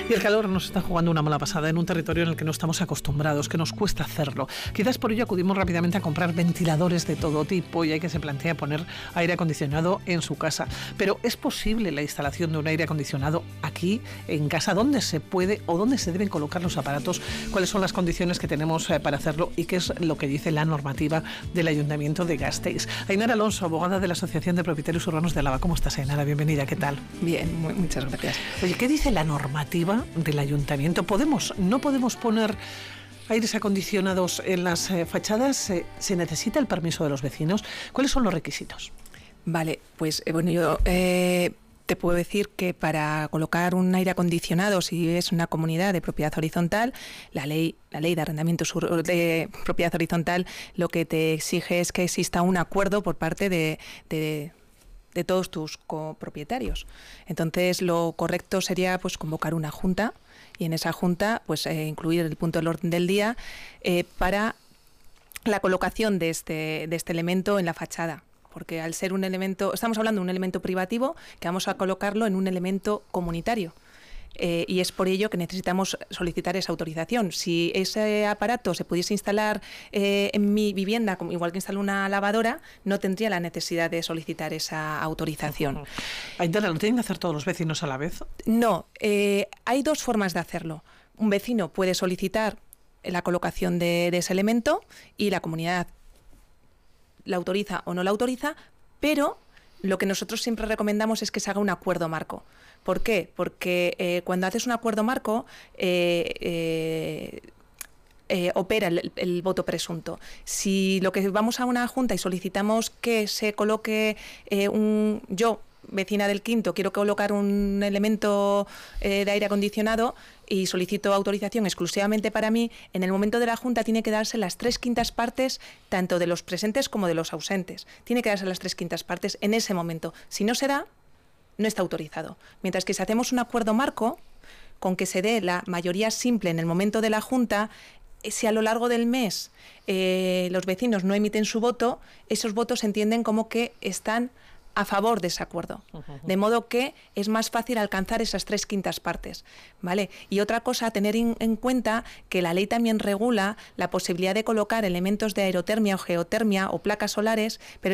Y el calor nos está jugando una mala pasada en un territorio en el que no estamos acostumbrados, que nos cuesta hacerlo. Quizás por ello acudimos rápidamente a comprar ventiladores de todo tipo y hay que se plantea poner aire acondicionado en su casa. Pero ¿es posible la instalación de un aire acondicionado aquí, en casa? ¿Dónde se puede o dónde se deben colocar los aparatos? ¿Cuáles son las condiciones que tenemos para hacerlo? ¿Y qué es lo que dice la normativa del Ayuntamiento de Gasteiz? Ainara Alonso, abogada de la Asociación de Propietarios Urbanos de Álava. ¿Cómo estás, Ainara? Bienvenida, ¿qué tal? Bien, muchas gracias. Oye, ¿qué dice la normativa del ayuntamiento? ¿No podemos poner aires acondicionados en las fachadas? ¿Se necesita el permiso de los vecinos? ¿Cuáles son los requisitos? Vale, pues bueno, yo te puedo decir que para colocar un aire acondicionado, si es una comunidad de propiedad horizontal, la ley de arrendamientos de propiedad horizontal lo que te exige es que exista un acuerdo por parte de todos tus copropietarios. Entonces, lo correcto sería pues convocar una junta y en esa junta pues incluir el punto del orden del día para la colocación de este elemento en la fachada. Porque al ser un elemento, estamos hablando de un elemento privativo que vamos a colocarlo en un elemento comunitario. Y es por ello que necesitamos solicitar esa autorización. Si ese aparato se pudiese instalar en mi vivienda, igual que instalo una lavadora, no tendría la necesidad de solicitar esa autorización. Ainara, ¿lo tienen que hacer todos los vecinos a la vez? No, hay dos formas de hacerlo. Un vecino puede solicitar la colocación de ese elemento y la comunidad la autoriza o no la autoriza, pero lo que nosotros siempre recomendamos es que se haga un acuerdo marco. ¿Por qué? Porque cuando haces un acuerdo marco opera el voto presunto. Si lo que vamos a una junta y solicitamos que se coloque yo, vecina del quinto, quiero colocar un elemento de aire acondicionado y solicito autorización exclusivamente para mí, en el momento de la junta tiene que darse las 3/5 partes, tanto de los presentes como de los ausentes. Tiene que darse las 3/5 partes en ese momento. Si no se da, no está autorizado. Mientras que si hacemos un acuerdo marco, con que se dé la mayoría simple en el momento de la junta, si a lo largo del mes los vecinos no emiten su voto, esos votos se entienden como que están a favor de ese acuerdo, de modo que es más fácil alcanzar esas 3/5 partes, ¿vale? Y otra cosa a tener en cuenta, que la ley también regula la posibilidad de colocar elementos de aerotermia o geotermia o placas solares, pero